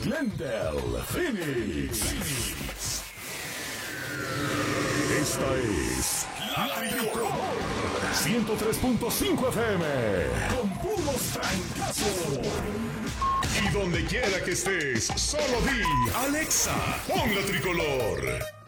Glendale, Phoenix. Esta es La Tricolor 103.5 FM con puros trancazos. Y donde quiera que estés, solo di Alexa, pon La Tricolor.